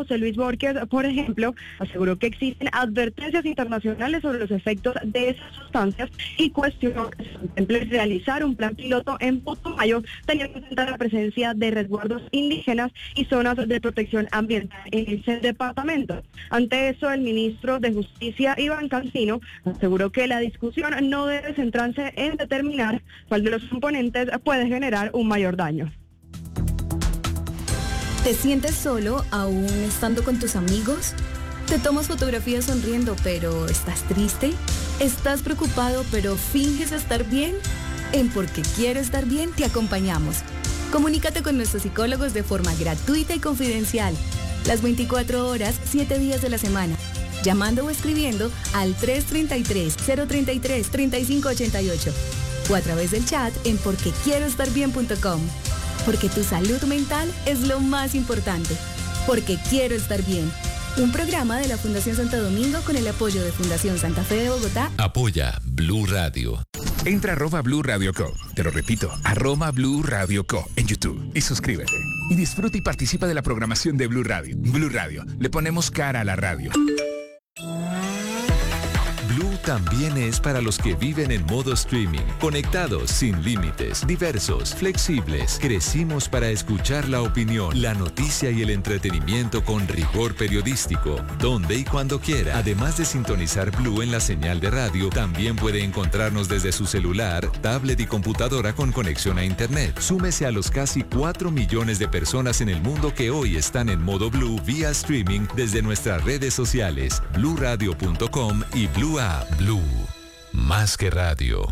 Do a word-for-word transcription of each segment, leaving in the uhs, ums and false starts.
José Luis Borges, por ejemplo, aseguró que existen advertencias internacionales sobre los efectos de esas sustancias y cuestionó que se contemple realizar un plan piloto en Putumayo, teniendo en cuenta la presencia de resguardos indígenas y zonas de protección ambiental en ese departamento. Ante eso, el ministro de Justicia, Iván Cancino, aseguró que la discusión no debe centrarse en determinar cuál de los componentes puede generar un mayor daño. ¿Te sientes solo aún estando con tus amigos? ¿Te tomas fotografías sonriendo pero estás triste? ¿Estás preocupado pero finges estar bien? En Porque Quiero Estar Bien te acompañamos. Comunícate con nuestros psicólogos de forma gratuita y confidencial. Las veinticuatro horas, siete días de la semana. Llamando o escribiendo al tres tres tres, cero tres tres, tres cinco ocho ocho o a través del chat en porque quiero estar bien punto com. Porque tu salud mental es lo más importante. Porque Quiero Estar Bien. Un programa de la Fundación Santo Domingo con el apoyo de Fundación Santa Fe de Bogotá. Apoya Blue Radio. Entra a arroba Blue Radio Co. Te lo repito, arroba Blue Radio Co. en YouTube y suscríbete. Y disfruta y participa de la programación de Blue Radio. Blue Radio, le ponemos cara a la radio. Blue también es para los que viven en modo streaming, conectados, sin límites, diversos, flexibles. Crecimos para escuchar la opinión, la noticia y el entretenimiento con rigor periodístico, donde y cuando quiera. Además de sintonizar Blue en la señal de radio, también puede encontrarnos desde su celular, tablet y computadora con conexión a internet. Súmese a los casi cuatro millones de personas en el mundo que hoy están en modo Blue vía streaming desde nuestras redes sociales, blue radio punto com y Blue App. Blue, más que radio.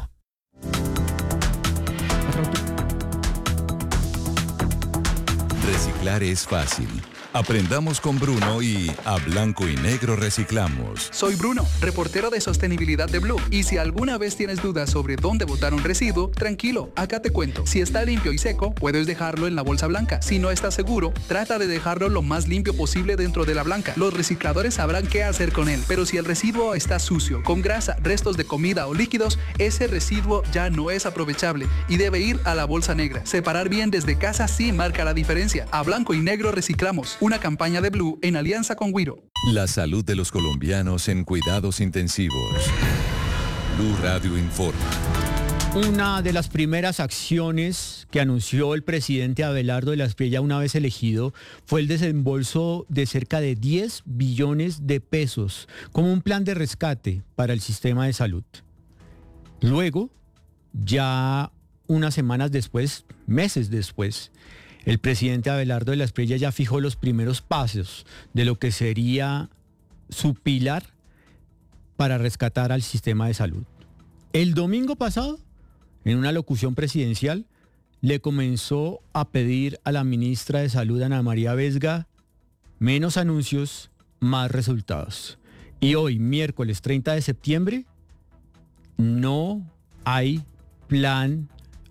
Reciclar es fácil. Aprendamos con Bruno y a blanco y negro reciclamos. Soy Bruno, reportero de sostenibilidad de Blue. Y si alguna vez tienes dudas sobre dónde botar un residuo, tranquilo, acá te cuento. Si está limpio y seco, puedes dejarlo en la bolsa blanca. Si no estás seguro, trata de dejarlo lo más limpio posible dentro de la blanca. Los recicladores sabrán qué hacer con él. Pero si el residuo está sucio, con grasa, restos de comida o líquidos, ese residuo ya no es aprovechable y debe ir a la bolsa negra. Separar bien desde casa sí marca la diferencia. A blanco y negro reciclamos. Una campaña de Blue en alianza con Wiro. La salud de los colombianos en cuidados intensivos. Blue Radio informa. Una de las primeras acciones que anunció el presidente Abelardo de la Espriella una vez elegido fue el desembolso de cerca de diez billones de pesos como un plan de rescate para el sistema de salud. Luego, ya unas semanas después, meses después, el presidente Abelardo de la Espriella ya fijó los primeros pasos de lo que sería su pilar para rescatar al sistema de salud. El domingo pasado, en una locución presidencial, le comenzó a pedir a la ministra de Salud, Ana María Vesga, menos anuncios, más resultados. Y hoy, miércoles treinta de septiembre, no hay plan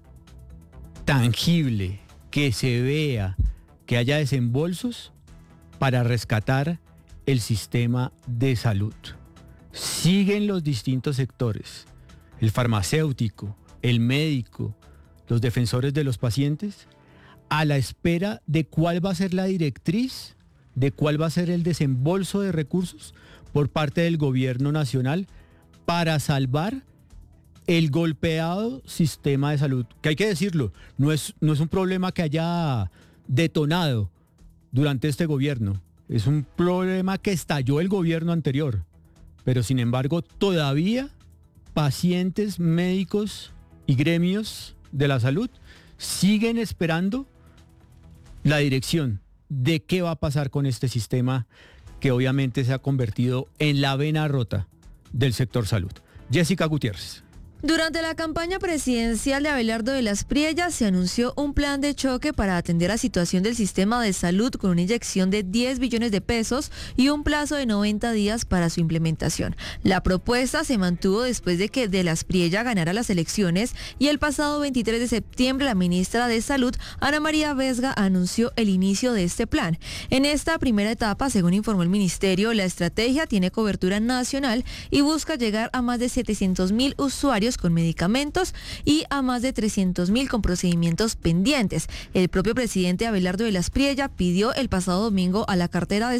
tangible que se vea, que haya desembolsos para rescatar el sistema de salud. Siguen los distintos sectores, el farmacéutico, el médico, los defensores de los pacientes, a la espera de cuál va a ser la directriz, de cuál va a ser el desembolso de recursos por parte del gobierno nacional para salvar el golpeado sistema de salud, que hay que decirlo, no es, no es un problema que haya detonado durante este gobierno, es un problema que estalló el gobierno anterior, pero sin embargo todavía pacientes, médicos y gremios de la salud siguen esperando la dirección de qué va a pasar con este sistema que obviamente se ha convertido en la vena rota del sector salud. Jessica Gutiérrez. Durante la campaña presidencial de Abelardo de la Espriella se anunció un plan de choque para atender la situación del sistema de salud con una inyección de diez billones de pesos y un plazo de noventa días para su implementación. La propuesta se mantuvo después de que de la Espriella ganara las elecciones y el pasado veintitrés de septiembre la ministra de Salud, Ana María Vesga, anunció el inicio de este plan. En esta primera etapa, según informó el ministerio, la estrategia tiene cobertura nacional y busca llegar a más de setecientos mil usuarios con medicamentos y a más de trescientos mil con procedimientos pendientes. El propio presidente Abelardo de la Espriella pidió el pasado domingo a la cartera de